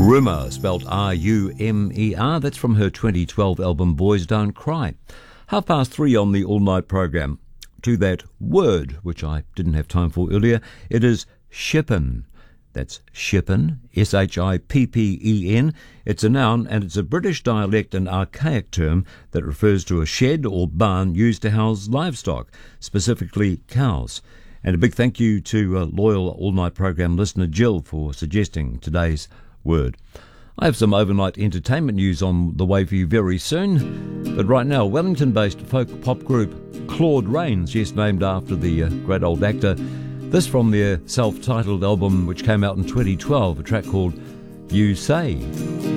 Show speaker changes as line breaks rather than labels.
Rumer, spelt R-U-M-E-R. That's from her 2012 album Boys Don't Cry. 3:30 on the all-night program. To that word, which I didn't have time for earlier, it is shippen. That's shippen, S-H-I-P-P-E-N. It's a noun and it's a British dialect and archaic term that refers to a shed or barn used to house livestock, specifically cows. And a big thank you to loyal all-night program listener Jill for suggesting today's word. I have some overnight entertainment news on the way for you very soon, but right now, Wellington-based folk pop group Claude Rains, yes, named after the great old actor. This from their self-titled album, which came out in 2012, a track called You Say.